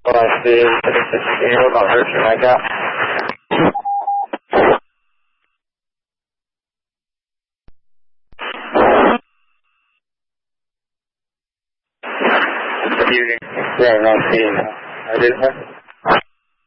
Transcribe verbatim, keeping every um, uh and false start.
I see. Can you hold on, hurt your mic out? Very nice seeing you. I did, huh?